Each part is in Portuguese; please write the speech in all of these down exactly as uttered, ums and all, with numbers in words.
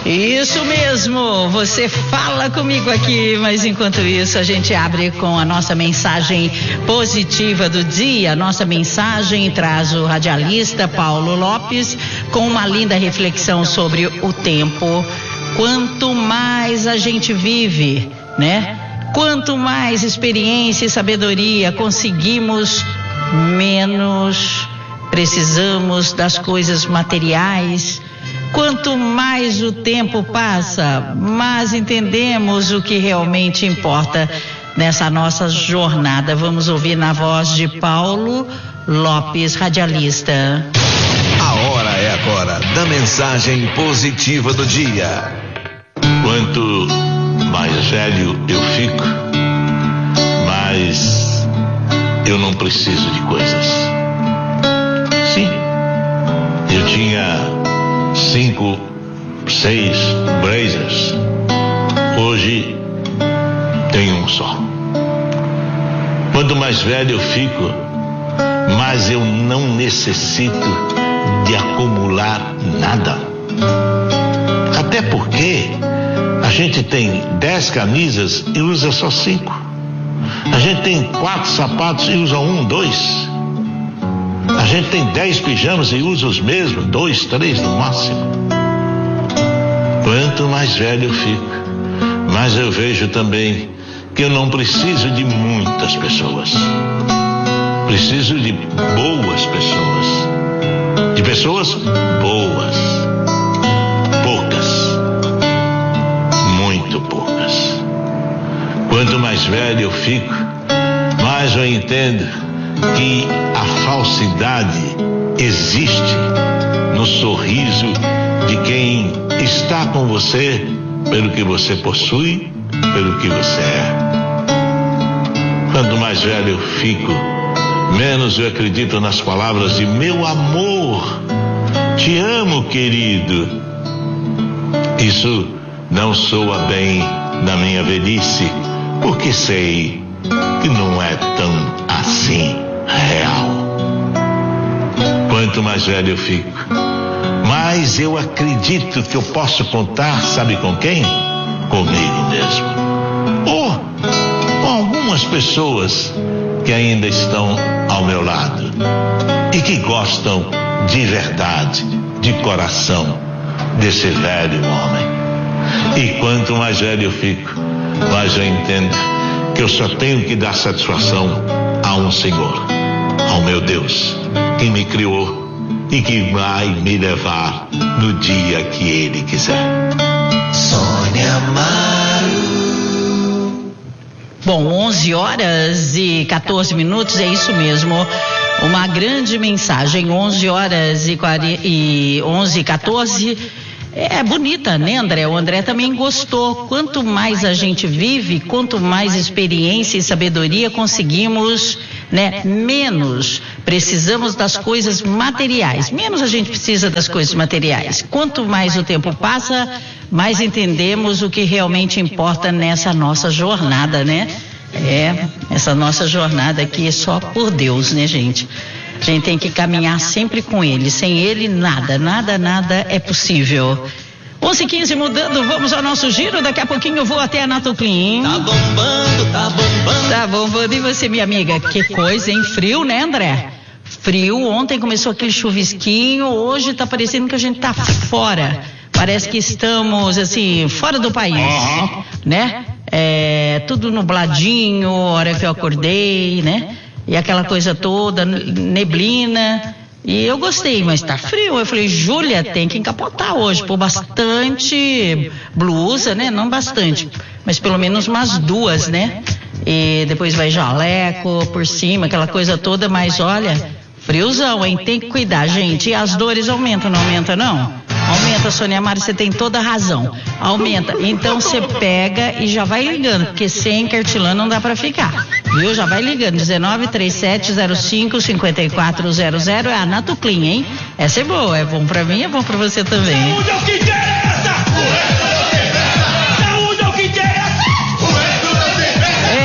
Isso mesmo, você fala comigo aqui, mas enquanto isso a gente abre com a nossa mensagem positiva do dia. Nossa mensagem traz o radialista Paulo Lopes com uma linda reflexão sobre o tempo. Quanto mais a gente vive, né? Quanto mais experiência e sabedoria conseguimos, menos precisamos das coisas materiais. Quanto mais o tempo passa, mais entendemos o que realmente importa nessa nossa jornada. Vamos ouvir na voz de Paulo Lopes, radialista. A hora é agora da mensagem positiva do dia. Quanto mais velho eu fico, mais eu não preciso de coisas. Sim, eu tinha cinco, seis blazers. Hoje tenho um só. Quanto mais velho eu fico, mais eu não necessito de acumular nada. Até porque a gente tem dez camisas e usa só cinco. A gente tem quatro sapatos e usa um, dois. A gente tem dez pijamas e usa os mesmos, dois, três no máximo. Quanto mais velho eu fico, mais eu vejo também que eu não preciso de muitas pessoas. Preciso de boas pessoas. De pessoas boas. Poucas. Muito poucas. Quanto mais velho eu fico, mais eu entendo que a falsidade existe no sorriso de quem está com você pelo que você possui, pelo que você é. Quanto mais velho eu fico, menos eu acredito nas palavras de meu amor, te amo, querido. Isso não soa bem na minha velhice, porque sei que não é tão assim real. Quanto mais velho eu fico, mais eu acredito que eu posso contar, sabe com quem? Comigo mesmo. Ou com algumas pessoas que ainda estão ao meu lado e que gostam de verdade, de coração, desse velho homem. E quanto mais velho eu fico, mais eu entendo que eu só tenho que dar satisfação a um Senhor, ao meu Deus, que me criou e que vai me levar no dia que Ele quiser. Sônia Amaro. Bom, onze horas e quatorze minutos, é isso mesmo. Uma grande mensagem, onze horas e onze e quatorze. É bonita, né, André? O André também gostou. Quanto mais a gente vive, quanto mais experiência e sabedoria conseguimos, né? Menos precisamos das coisas materiais. Menos a gente precisa das coisas materiais. Quanto mais o tempo passa, mais entendemos o que realmente importa nessa nossa jornada, né? É, essa nossa jornada aqui é só por Deus, né, gente? A gente tem que caminhar sempre com Ele. Sem Ele, nada, nada, nada é possível. onze e quinze mudando, vamos ao nosso giro. Daqui a pouquinho eu vou até a Natoclin. Tá bombando, tá bombando. Tá bombando. E você, minha amiga? Que coisa, hein? Frio, né, André? Frio. Ontem começou aquele chuvisquinho. Hoje tá parecendo que a gente tá fora. Parece que estamos, assim, fora do país, uhum. né? É, tudo nubladinho, a hora que eu acordei, né? E aquela coisa toda, neblina. E eu gostei, mas tá frio. Eu falei, Júlia, tem que encapotar hoje. Pôr bastante blusa, né? Não bastante, mas pelo menos umas duas, né? E depois vai jaleco por cima, aquela coisa toda. Mas olha, friozão, hein? Tem que cuidar, gente. E as dores aumentam, não aumenta, não? Aumenta, Sônia Amaro, você tem toda a razão. Aumenta. Então você pega e já vai ligando, porque sem cartilã não dá pra ficar. Viu? Já vai ligando. dezenove, trinta e sete, zero cinco, cinquenta e quatro zero zero. É a Natoclin, hein? Essa é boa. É bom pra mim, é bom pra você também. Saúde é o que interessa! O resto não interessa! Saúde é o que interessa! O resto não interessa! É esse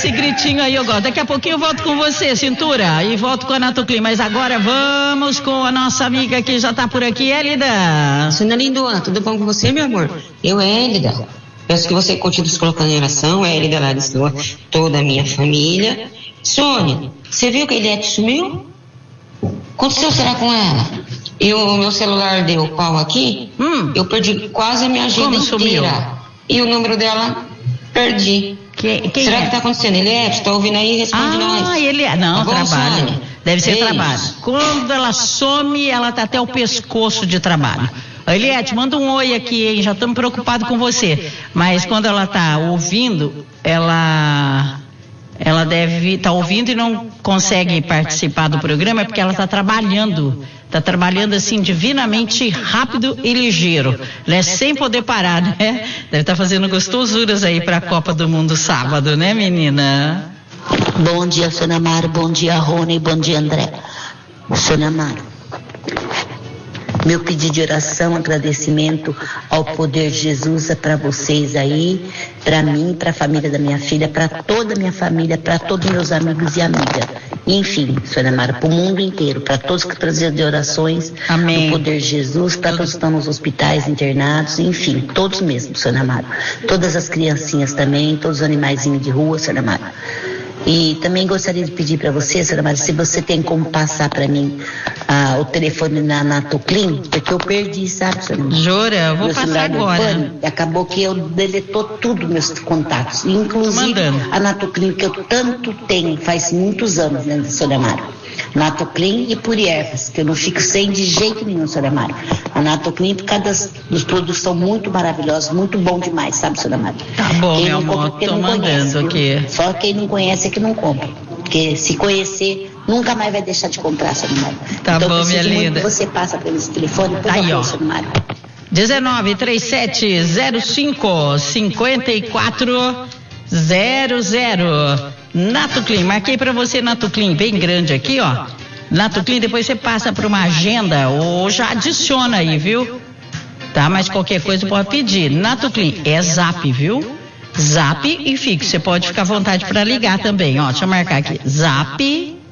Esse gritinho aí eu gosto. Daqui a pouquinho eu volto com você, cintura, e volto com a Natoclin. Mas agora vamos com a nossa amiga que já tá por aqui, Élida. Sônia lindona, tudo bom com você, meu amor? Eu, Élida. Peço que você continue se colocando em oração, Élida, Larissa, toda a minha família. Sônia, você viu que a Eliette sumiu? Aconteceu será com ela? E o meu celular deu pau aqui, hum. eu perdi quase a minha agenda inteira. Sumiu? E o número dela, perdi. Que, quem será é? que tá acontecendo? Eliette, tá ouvindo aí? Responde ah, nós. Ah, ele é. Não, tá trabalho. Sônia? Deve ser Beijo. trabalho. Quando ela some, ela tá até o pescoço de trabalho. Eliette, manda um oi aqui, hein? Já estamos preocupados com você. Mas quando ela tá ouvindo, ela... Ela deve estar tá ouvindo e não consegue participar do programa, é porque ela está trabalhando. Está trabalhando assim divinamente rápido e ligeiro, né? Sem poder parar, né? Deve estar tá fazendo gostosuras aí para a Copa do Mundo sábado, né, menina? Bom dia, Sônia Amaro. Bom dia, Rony. Bom dia, André. Sônia Amaro. Meu pedido de oração, agradecimento ao poder de Jesus é para vocês aí, para mim, para a família da minha filha, para toda a minha família, para todos meus amigos e amigas. Enfim, Sônia Mara, para o mundo inteiro, para todos que precisam de orações, amém. Do poder de Jesus, para todos que estão nos hospitais, internados, enfim, todos mesmo, Sônia Mara. Todas as criancinhas também, todos os animaizinhos de rua, Sônia Mara. E também gostaria de pedir para você, Sônia Mara, se você tem como passar para mim ah, o telefone na Natoclin, porque eu perdi, sabe, Sônia Mara? Jura? Eu vou meu passar agora. Pano, e acabou que eu deletou tudo meus contatos, inclusive a Natoclin, que eu tanto tenho, faz muitos anos, né, Sônia Mara? Natoclin e Puriervas, que eu não fico sem de jeito nenhum, Sônia Mara. A Natoclin, por causa das, dos produtos são muito maravilhosos, muito bom demais, sabe, Sônia Mara? Tá bom, quem meu amor, compra, tô não mandando conhece, aqui. Só quem não conhece é que não compra. Porque se conhecer, nunca mais vai deixar de comprar, Sônia Mara. Tá então, bom, minha linda. Você passa pelo esse telefone, por aí, favor, ó. Sônia Mara. dezenove, trinta e sete, zero cinco, cinquenta e quatro, zero zero. Natoclin, marquei pra você Natoclin, bem grande aqui, ó. Natoclin, depois você passa para uma agenda ou já adiciona aí, viu? Tá, mas qualquer coisa pode pedir. Natoclin é Zap, viu? Zap e fixo. Você pode ficar à vontade para ligar também, ó. Deixa eu marcar aqui. Zap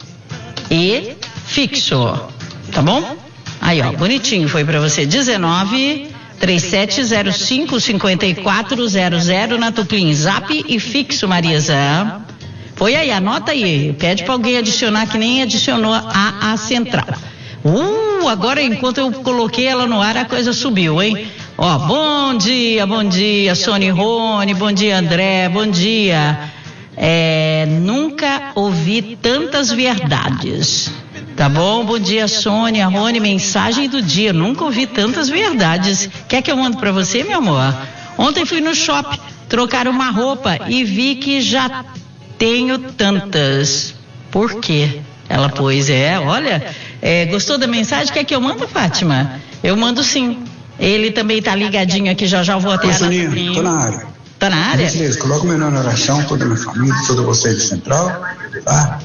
e fixo. Tá bom? Aí, ó, bonitinho foi para você. dezenove, trinta e sete, zero cinco, cinquenta e quatro, zero zero. Natoclin, Zap e fixo, Marisa. Foi aí, anota aí, pede para alguém adicionar que nem adicionou a, a central. Uh, agora enquanto eu coloquei ela no ar a coisa subiu, hein? Ó, bom dia, bom dia, Sônia e Rony, bom dia, André, bom dia. É, nunca ouvi tantas verdades, tá bom? Bom dia, Sônia, Rony, mensagem do dia, nunca ouvi tantas verdades. Quer que eu mando para você, meu amor? Ontem fui no shopping, trocar uma roupa e vi que já tenho tantas. Por quê? Ela pôs, é, olha, é, gostou da mensagem? Quer que eu mando, Fátima? Eu mando sim. Ele também tá ligadinho aqui, já já vou até. Oi, Soninha, tô na área. Tá na área? Beleza, coloca o meu nome na oração, toda a minha família, toda você de Central, tá?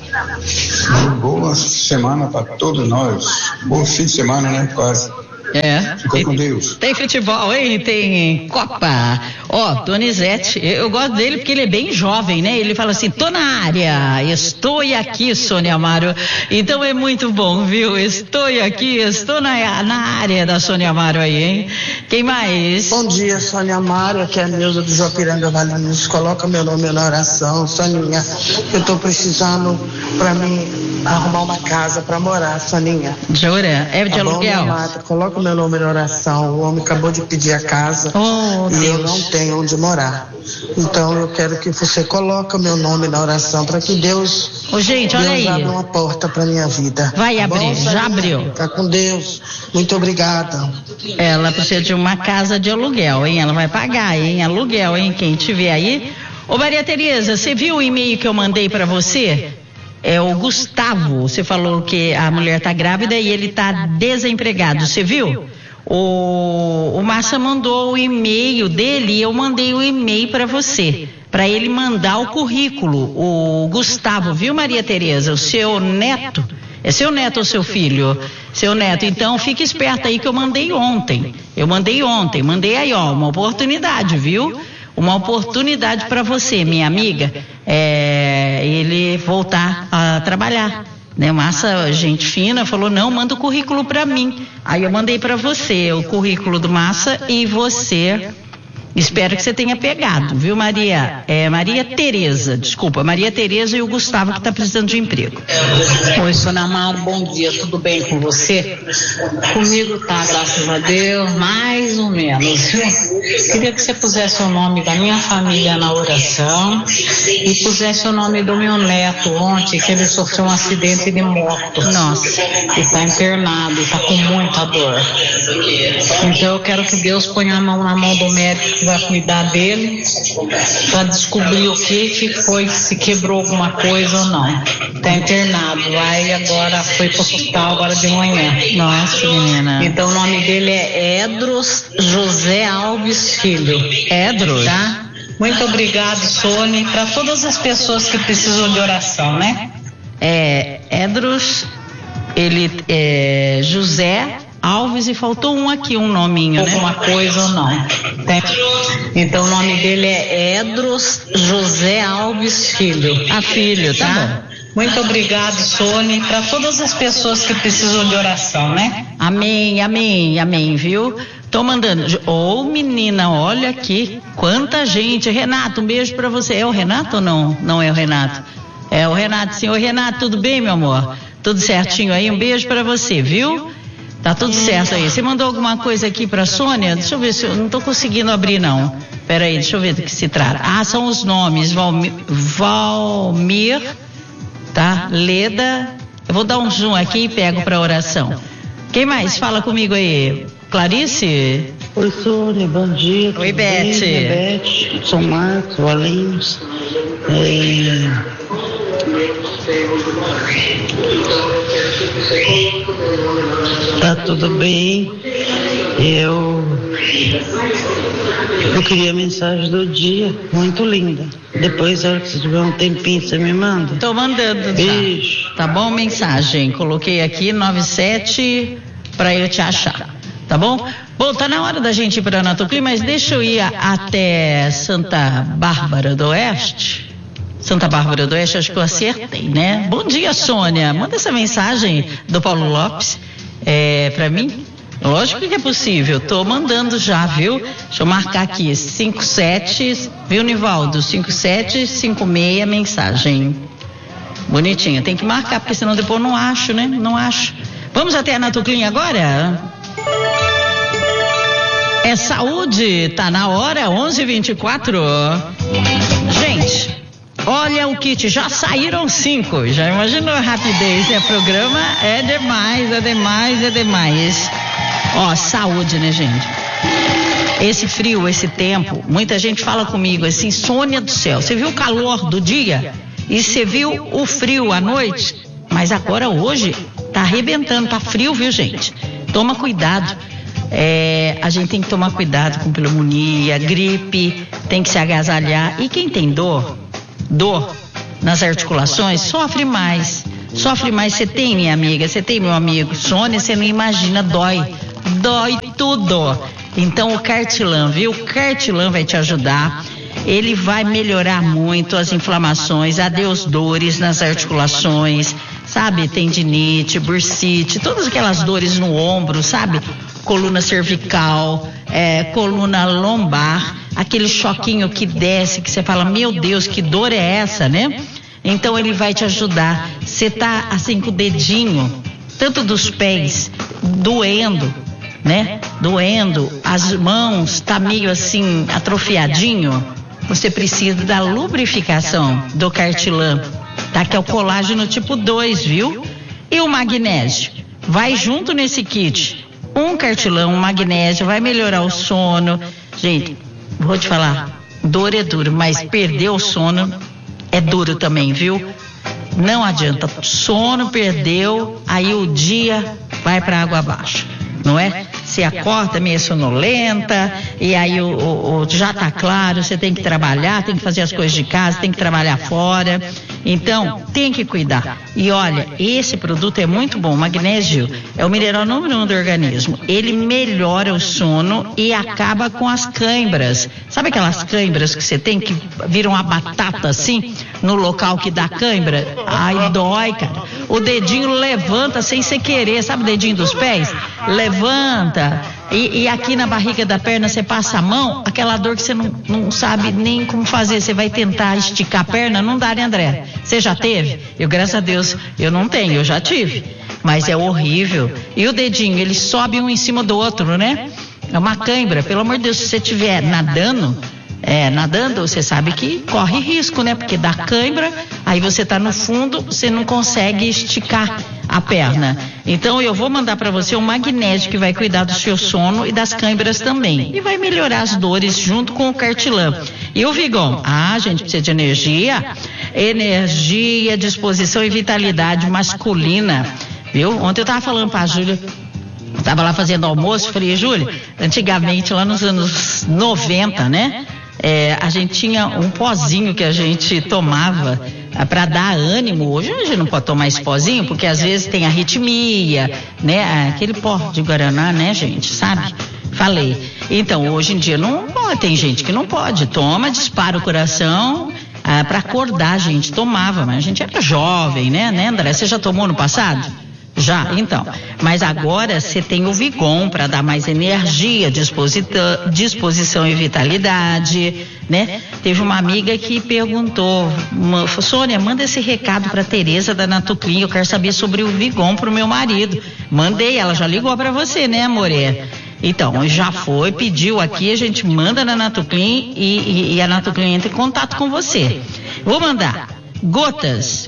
Boa semana pra todos nós. Bom fim de semana, né? Quase. É. Fica com Deus. Tem futebol, hein? Tem Copa. Ó, oh, Donizete, eu gosto dele porque ele é bem jovem, né? Ele fala assim, tô na área, estou aqui, Sônia Amaro. Então é muito bom, viu? Estou aqui, estou na, na área da Sônia Amaro aí, hein? Quem mais? Bom dia, Sônia Amaro, aqui é a Neuza do Jopiranga Valinhos. Coloca meu nome na oração, Soninha. Eu tô precisando pra mim arrumar uma casa pra morar, Soninha. Jura? É de tá aluguel? Bom, Mata, coloca meu nome na oração. O homem acabou de pedir a casa oh, e Deus. eu não tenho onde morar. Então eu quero que você coloque meu nome na oração para que Deus, oh, gente, olha Deus aí. abra uma porta para minha vida. Vai tá abrir, bom, já abriu. Fica com Deus. Muito obrigada. Ela precisa de uma casa de aluguel, hein? Ela vai pagar, hein? Aluguel, hein? Quem tiver aí. Ô Maria Tereza, você viu o e-mail que eu mandei para você? É o Gustavo, você falou que a mulher tá grávida e ele tá desempregado, você viu? O, o Márcia mandou o e-mail dele e eu mandei o e-mail para você, para ele mandar o currículo, o Gustavo, viu, Maria Tereza? O seu neto, é seu neto ou seu filho? Seu neto, então fique esperta aí que eu mandei ontem, eu mandei ontem, mandei aí, ó, uma oportunidade, viu? Uma oportunidade para você, minha amiga, é... é, ele voltar a trabalhar. Né, Massa, gente fina, falou, não, manda o currículo para mim. Aí eu mandei para você o currículo do Massa e você, espero que você tenha pegado, viu, Maria? É Maria Tereza, desculpa, Maria Tereza e o Gustavo que está precisando de emprego. Oi, Sônia Amaro, bom dia, tudo bem com você? Comigo tá, graças a Deus, mais ou menos, viu? Queria que você pusesse o nome da minha família na oração e pusesse o nome do meu neto ontem, que ele sofreu um acidente de moto. Nossa. E está internado, está com muita dor. Então eu quero que Deus ponha a mão na mão do médico que vai cuidar dele para descobrir o que que foi, se quebrou alguma coisa ou não. Está internado, vai agora, foi para o hospital agora de manhã. Nossa, menina. Então o nome dele é Edros José Alves Filho. Edros? Tá? Muito obrigado, Sônia, para todas as pessoas que precisam de oração, né? É, Edros, ele é José Alves e faltou um aqui, um nominho, né? Alguma coisa ou não. Então o nome dele é Edros José Alves Filho. Ah, filho, tá, tá bom. Muito obrigado, Sônia, para todas as pessoas que precisam de oração, né? Amém, amém, amém, viu? Tô mandando. Ô, oh, menina, olha aqui, quanta gente. Renato, um beijo pra você. É o Renato ou não? Não é o Renato. É o Renato, sim. Ô, Renato, tudo bem, meu amor? Tudo certinho aí? Um beijo pra você, viu? Tá tudo certo aí. Você mandou alguma coisa aqui pra Sônia? Deixa eu ver se eu não tô conseguindo abrir, não. Pera aí, deixa eu ver do que se trata. Ah, são os nomes. Valmir, Valmir, tá? Leda. Eu vou dar um zoom aqui e pego pra oração. Quem mais? Fala comigo aí. Clarice? Oi, Sônia, bom dia. Oi, Beth. Bem, Beth, sou Marcos, Valinhos. É... Tá tudo bem. Eu eu queria a mensagem do dia, muito linda. Depois, na hora que você tiver um tempinho, você me manda. Tô mandando. Beijo. Tá, tá bom? Mensagem. Coloquei aqui nove sete para eu te achar. Tá bom? Bom, tá na hora da gente ir para Anatucli, mas deixa eu ir a, até Santa Bárbara do Oeste. Santa Bárbara do Oeste, acho que eu acertei, né? Bom dia, Sônia. Manda essa mensagem do Paulo Lopes é, para mim. Lógico que é possível. Tô mandando já, viu? Deixa eu marcar aqui. cinco sete, viu, Nivaldo? cinco sete cinco seis, mensagem. Bonitinha. Tem que marcar, porque senão depois eu não acho, né? Não acho. Vamos até a Anatucli agora? É saúde, tá na hora, onze e vinte e quatro. Gente, olha o kit, já saíram cinco. Já imaginou a rapidez? É programa, é demais, é demais, é demais. Ó, saúde, né, gente? Esse frio, esse tempo, muita gente fala comigo assim, Sônia do céu, você viu o calor do dia? E você viu o frio à noite? Mas agora hoje tá arrebentando, tá frio, viu, gente? Toma cuidado. É, a gente tem que tomar cuidado com pneumonia, gripe, tem que se agasalhar. E quem tem dor, dor nas articulações, sofre mais. Sofre mais. Você tem, minha amiga, você tem, meu amigo. Sônia, você não imagina, dói. Dói tudo. Então o Cartilan, viu? O Cartilan vai te ajudar. Ele vai melhorar muito as inflamações, adeus dores nas articulações, sabe? Tendinite, bursite, todas aquelas dores no ombro, sabe? Coluna cervical, é, coluna lombar, aquele choquinho que desce, que você fala, meu Deus, que dor é essa, né? Então ele vai te ajudar. Você tá assim com o dedinho, tanto dos pés, doendo, né? Doendo, as mãos tá meio assim atrofiadinho. Você precisa da lubrificação do Cartilan, tá? Que é o colágeno tipo dois, viu? E o magnésio, vai junto nesse kit. Um Cartilan, um magnésio, vai melhorar o sono. Gente, vou te falar, dor é duro, mas perder o sono é duro também, viu? Não adianta, sono perdeu, aí o dia vai para água abaixo, não é? Você acorda meio sonolenta, e aí o, o, o, já tá claro, você tem que trabalhar, tem que fazer as coisas de casa, tem que trabalhar fora. Então, tem que cuidar. E olha, esse produto é muito bom. O magnésio é o mineral número um do organismo. Ele melhora o sono e acaba com as cãibras. Sabe aquelas cãibras que você tem que viram uma batata assim? no local que dá cãibra, ai, dói, cara. O dedinho levanta sem você querer, sabe o dedinho dos pés? Levanta. E, e aqui na barriga da perna você passa a mão, aquela dor que você não, não sabe nem como fazer. Você vai tentar esticar a perna, não dá, né, André? Você já teve? Eu, graças a Deus, eu não tenho, eu já tive. Mas é horrível. E o dedinho, ele sobe um em cima do outro, né? É uma cãibra. Pelo amor de Deus, se você estiver nadando, é, nadando, você sabe que corre risco, né? Porque dá cãibra, aí você tá no fundo, você não consegue esticar a perna. Então eu vou mandar para você um magnésio que vai cuidar do seu sono e das cãibras também. E vai melhorar as dores junto com o Cartilã. E o Vigon? Ah, gente, precisa de energia. Energia, disposição e vitalidade masculina. Viu? Ontem eu tava falando pra Júlia, tava lá fazendo almoço, falei, Júlia, antigamente, lá nos anos noventa, né? É, a gente tinha um pozinho que a gente tomava para dar ânimo. Hoje a gente não pode tomar esse pozinho, porque às vezes tem arritmia, né? Aquele pó de Guaraná, né, gente? Sabe? Falei. Então, hoje em dia não pode, tem gente que não pode. Toma, dispara o coração. Ah, para acordar, a gente tomava, mas a gente era jovem, né, né, André? Você já tomou no passado? Já, então. Mas agora você tem o Vigon para dar mais energia, disposita- disposição e vitalidade, né? Teve uma amiga que perguntou, Sônia, manda esse recado para Tereza da Natuclean, eu quero saber sobre o Vigon pro meu marido. Mandei, ela já ligou para você, né, amoré? Então, já foi, pediu aqui, a gente manda na Natuclean e, e, e a Natuclean entra em contato com você. Vou mandar gotas,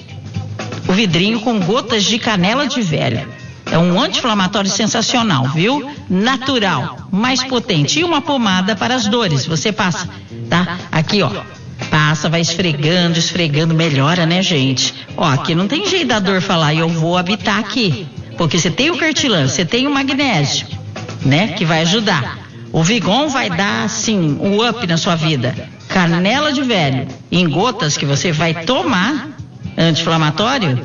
o vidrinho com gotas de canela de velha. É um anti-inflamatório sensacional, viu? Natural, mais potente. E uma pomada para as dores. Você passa, tá? Aqui, ó. Passa, vai esfregando, esfregando, melhora, né, gente? Ó, aqui não tem jeito da dor falar, eu vou habitar aqui. Porque você tem o Cartilã, você tem o magnésio, né? Que vai ajudar. O Vigon vai dar, assim, um up na sua vida. Canela de velho, em gotas que você vai tomar, anti-inflamatório,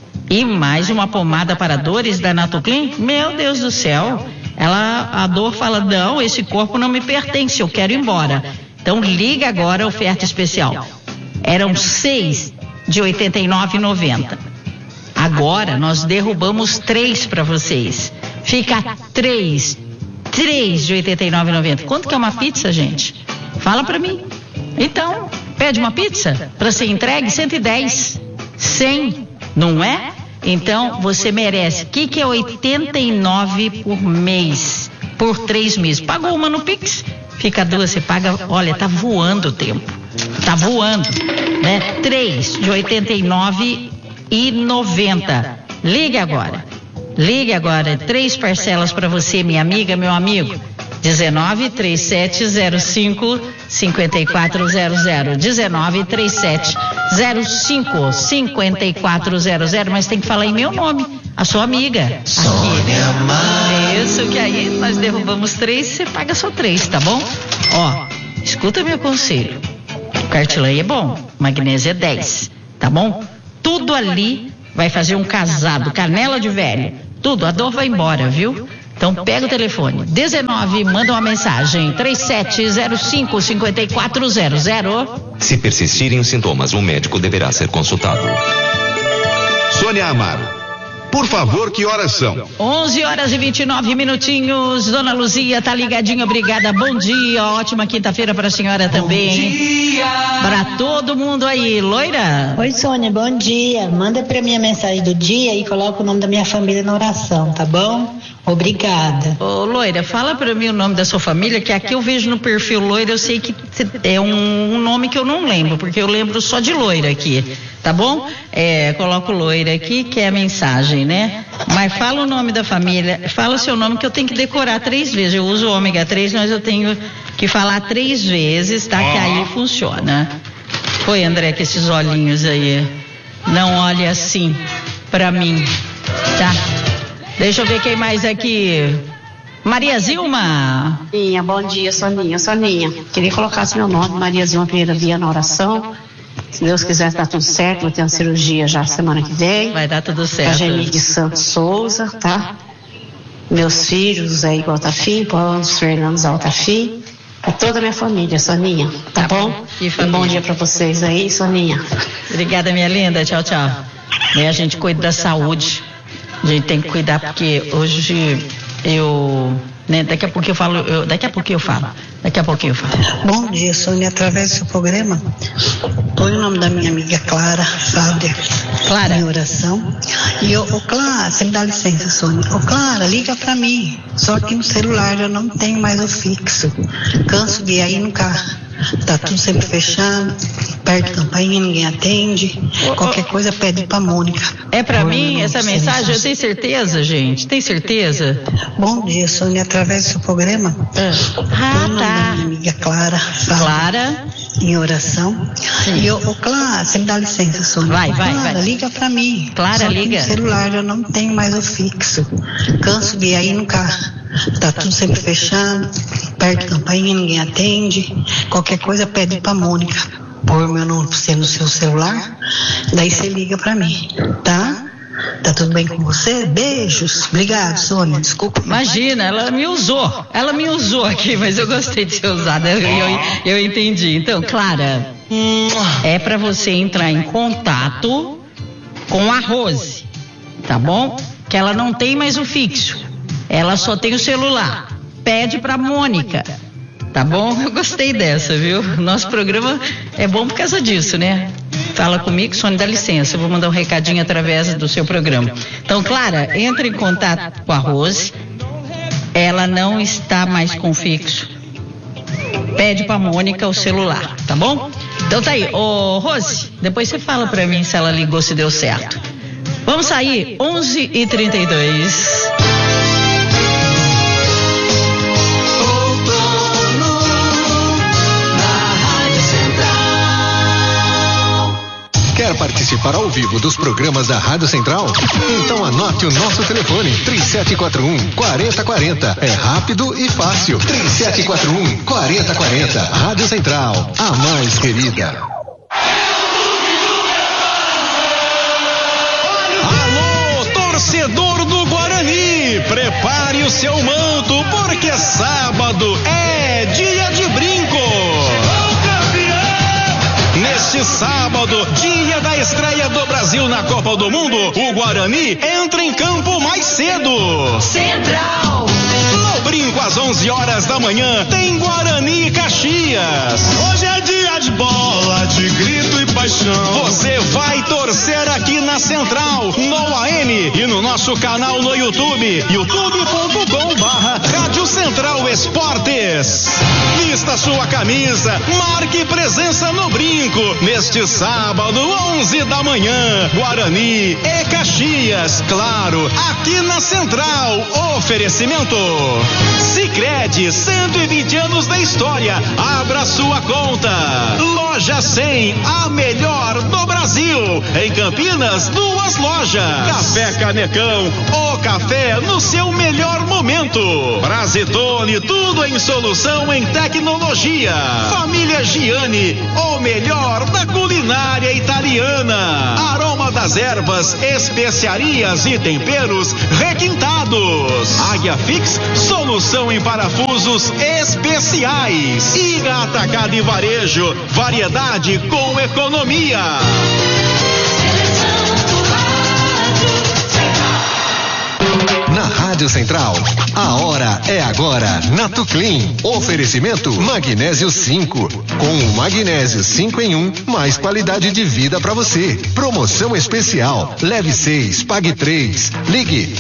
e mais uma pomada para dores da Natuclean. Meu Deus do céu, ela, a dor fala, não, esse corpo não me pertence, eu quero ir embora. Então liga agora a oferta especial. Eram seis de oitenta e nove reais e noventa centavos. Agora nós derrubamos três para vocês. Fica três, três de oitenta e nove reais e noventa centavos. Quanto que é uma pizza, gente? Fala para mim. Então, pede uma pizza para ser entregue, cento e dez, cem, não é? Então, você merece. O que, que é oitenta e nove por mês? Por três meses. Pagou uma no Pix, fica duas, você paga, olha, tá voando o tempo. Tá voando, né? três de oitenta e nove reais e noventa centavos. Ligue agora. Ligue agora. Três parcelas para você, minha amiga, meu amigo. dezenove, trinta e sete, zero cinco, cinquenta e quatro zero zero. dezenove, trinta e sete, zero cinco, cinquenta e quatro zero zero. Mas tem que falar em meu nome, a sua amiga. Aqui. Isso, que aí nós derrubamos três, você paga só três, tá bom? Ó, escuta meu conselho. O Cartilã é bom, magnésio é dez, tá bom? Tudo ali vai fazer um casado, canela de velho. Tudo, a dor vai embora, viu? Então pega o telefone, dezenove, manda uma mensagem, trinta e sete, zero cinco, cinquenta e quatro zero zero. Se persistirem os sintomas, o médico deverá ser consultado. Sônia Amaro, por favor, que horas são? onze horas e vinte e nove minutinhos. Dona Luzia tá ligadinha, obrigada. Bom dia, ótima quinta-feira para a senhora também. Bom dia. Para todo mundo aí, loira. Oi, Sônia, bom dia. Manda para mim a mensagem do dia e coloca o nome da minha família na oração, tá bom? Obrigada. Ô, loira, fala para mim o nome da sua família, que aqui eu vejo no perfil loira, eu sei que é um, um nome que eu não lembro, porque eu lembro só de loira aqui, tá bom? É, coloco loira aqui, que é a mensagem, né? Mas fala o nome da família, fala o seu nome, que eu tenho que decorar três vezes. Eu uso o ômega três, mas eu tenho que falar três vezes, tá? Que aí funciona. Foi, André, com esses olhinhos aí. Não olhe assim pra mim, tá? Deixa eu ver quem mais aqui. Maria Zilma. Soninha, bom dia, Soninha. Soninha, queria colocar meu nome, Maria Zilma Pereira Via, na oração. Se Deus quiser, tá tudo certo. Vou ter uma cirurgia já semana que vem. Vai dar tudo certo. A Geni de Santos Souza, tá? Meus filhos, Zé Igual Altafim, Paulo Fernandes Altafim. A toda a minha família, Soninha, tá, tá bom? E um bom dia pra vocês aí, Soninha. Obrigada, minha linda, tchau, tchau. E a gente cuida da saúde, a gente tem que cuidar porque hoje eu, né, daqui a pouco eu falo, eu, daqui a pouco eu falo, daqui a pouquinho eu falo. Bom dia, Sônia, através do seu programa, põe o nome da minha amiga Clara, sabe? Clara. Em oração. E eu, ô Clara, você me dá licença, Sônia. Ô Clara, liga pra mim. Só que no celular eu não tenho mais o fixo. Canso de ir aí no carro. Tá tudo sempre fechado, perto da campainha, ninguém atende. Qualquer coisa pede pra Mônica. É pra mim essa mensagem? Eu tenho certeza, gente? Tem certeza? Bom dia, Sônia, através do seu programa. É. Ah, tá. Minha amiga Clara. Sabe? Clara. Em oração. Sim. E eu, ô Clara, você me dá licença, Sônia. Vai, vai, Clara, vai. liga pra mim. Clara, Só liga. Que no celular eu não tenho mais o fixo. Canso de ir aí no carro. Tá tudo sempre fechado, perto da campainha, ninguém atende. Qualquer coisa pede pra Mônica. Põe meu número pra você no seu celular, daí você liga pra mim, tá? Tá tudo bem com você? Beijos. Obrigado, Sônia. Desculpa. Imagina, ela me usou. Ela me usada aqui, mas eu gostei de ser usada. Eu, eu, eu entendi. Então, Clara, é pra você entrar em contato com a Rose, tá bom? Que ela não tem mais o fixo. Ela só tem o celular. Pede pra Mônica. Tá bom? Eu gostei dessa, viu? Nosso programa é bom por causa disso, né? Fala comigo, Sônia, dá licença. Eu vou mandar um recadinho através do seu programa. Então, Clara, entre em contato com a Rose. Ela não está mais com fixo. Pede pra Mônica o celular, tá bom? Então tá aí. Ô, Rose, depois você fala pra mim se ela ligou, se deu certo. Vamos sair, onze e trinta e dois. Quer participar ao vivo dos programas da Rádio Central? Então anote o nosso telefone, três sete quatro um, quatro zero quatro zero. É rápido e fácil. três sete quatro um, quatro zero quatro zero. Rádio Central, a mais querida. Alô, torcedor do Guarani, prepare o seu manto, porque sábado é dia de brinco. Neste sábado, dia da estreia do Brasil na Copa do Mundo, o Guarani entra em campo mais cedo. Central! No brinco às onze horas da manhã, tem Guarani e Caxias. Hoje é dia de bola, de grito e paixão. Você vai torcer aqui na Central, no A M e no nosso canal no YouTube, youtube ponto com barra Rádio Central Esportes. Vista sua camisa, marque presença no brinco. Neste sábado, onze da manhã, Guarani e Caxias, claro, aqui na Central. Oferecimento Sicredi, cento e vinte anos da história. Abra sua conta. Loja cem, a melhor do Brasil. Em Campinas, duas lojas. Café Canecão, o café no seu melhor momento. Brasitone, tudo em solução em tecnologia. Família Giani, o melhor da culinária italiana. Aroma das ervas, especiarias e temperos requintados. Águia Fix, solução em parafusos especiais. Iga Atacado e Varejo, variedade com economia. Na Rádio Central, a hora é agora. Natuclean, oferecimento Magnésio cinco. Com o Magnésio cinco em um, mais qualidade de vida para você. Promoção especial, leve seis, pague três. Ligue